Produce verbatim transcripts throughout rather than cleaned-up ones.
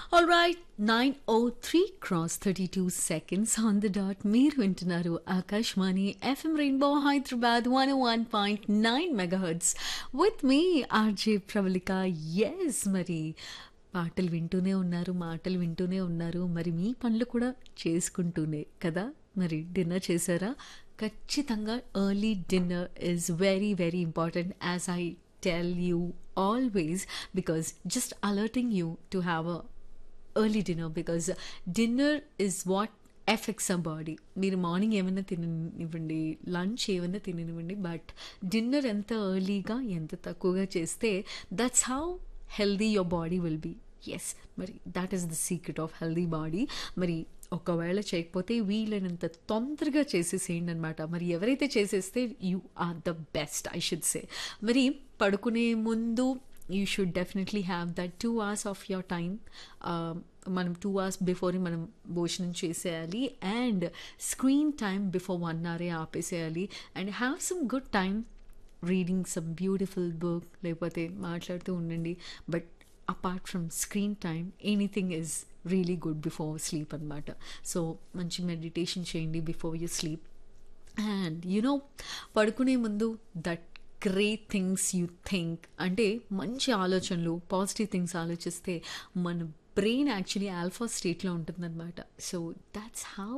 All right, nine oh three cross thirty-two seconds on the dot. మీరు వింటున్నారు Akashvani FM rainbow Hyderabad one one point nine megahertz with me RJ Pravalika. Yes, మరి పాటలు వింటూనే ఉన్నారు, మాటలు వింటూనే ఉన్నారు, మరి మీ పనులు కూడా చేసుకుంటూనే కదా. మరి డిన్నర్ చేశారా? ఖచ్చితంగా early dinner is very very important, as I tell you always, because just alerting you to have a early dinner, because dinner is what affects our body. మీరు మార్నింగ్ ఏమైనా తిననివ్వండి, లంచ్ ఏమైనా తిననివ్వండి, బట్ డిన్నర్ ఎంత ఎర్లీగా ఎంత తక్కువగా చేస్తే that's how healthy your body will be. Yes, మరి that is the secret of healthy body. మరి ఒకవేళ చేయకపోతే వీలైనంత తొందరగా చేసేసేయండి అనమాట. మరి ఎవరైతే చేసేస్తే you are the best, I should say. మరి పడుకునే ముందు you should definitely have that two hours of your time. మనం టూ అవర్స్ బిఫోర్ మనం భోజనం చేసేయాలి, and screen time before one అవరే ఆపేసేయాలి, and have some good time reading some beautiful book, లేకపోతే మాట్లాడుతూ ఉండండి. But apart from screen time anything is really good before sleep అనమాట. So మంచి meditation చేయండి before you sleep. And you know, పడుకునే ముందు that great things you think, అంటే మంచి ఆలోచనలు, పాజిటివ్ థింగ్స్ ఆలోచిస్తే మన బ్రెయిన్ యాక్చువల్లీ ఆల్ఫా స్టేట్లో ఉంటుందన్నమాట. So that's how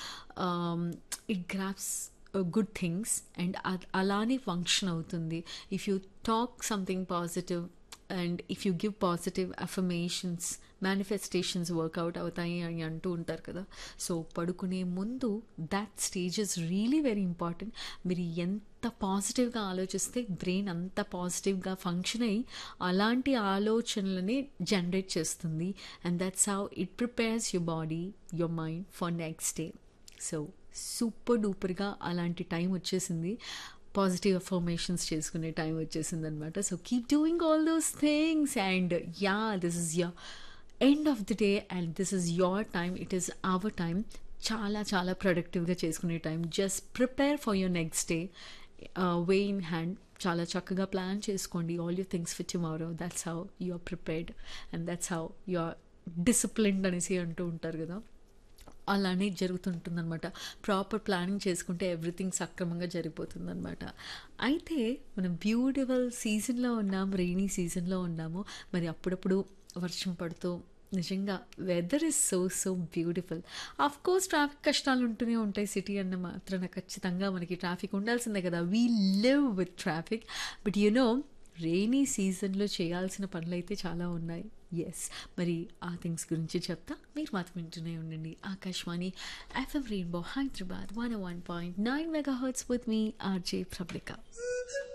it grasp good things, and అలానే ఫంక్షన్ అవుతుంది. If you talk something positive and if you give positive affirmations, manifestations work out అవుతాయి అని అంటూ ఉంటారు కదా. సో పడుకునే ముందు that stage is really very important. మీరు ఎంత పాజిటివ్గా ఆలోచిస్తే బ్రెయిన్ అంత పాజిటివ్గా ఫంక్షన్ అయ్యి అలాంటి ఆలోచనలని జనరేట్ చేస్తుంది, and that's how it prepares your body, your mind for next day. So super డూపర్గా అలాంటి టైం వచ్చేసింది, పాజిటివ్ అఫర్మేషన్స్ చేసుకునే టైం వచ్చేసింది అనమాట. So keep doing all those things, and yeah, this is your end of the day, and this is your time, it is our time. చాలా చాలా ప్రొడక్టివ్గా చేసుకునే time. Just prepare for your next day, way in hand. చాలా చక్కగా plan చేసుకోండి all your things for tomorrow. That's how you are prepared, and that's how you are disciplined అనేసి అంటూ ఉంటారు కదా. అలానే జరుగుతుంటుందన్నమాట. ప్రాపర్ ప్లానింగ్ చేసుకుంటే ఎవ్రీథింగ్ సక్రమంగా జరిగిపోతుందన్నమాట. అయితే మనం బ్యూటిఫుల్ సీజన్లో ఉన్నాం, రెయినీ సీజన్లో ఉన్నాము. మరి అప్పుడప్పుడు వర్షం పడుతూ, నిజంగా weather is so so beautiful. Of course traffic కష్టాలు ఉంటూనే ఉంటాయి. సిటీ అన్న మాత్రాన ఖచ్చితంగా మనకి ట్రాఫిక్ ఉండాల్సిందే కదా. We live with traffic. But you know, rainy సీజన్లో చేయాల్సిన పనులు అయితే చాలా ఉన్నాయి. ఎస్, మరి ఆ థింగ్స్ గురించి చెప్తా, మీరు మాత్రం వింటూనే ఉండండి Akashvani FM rainbow Hyderabad one one point nine mega hurts with me RJ Pravalika.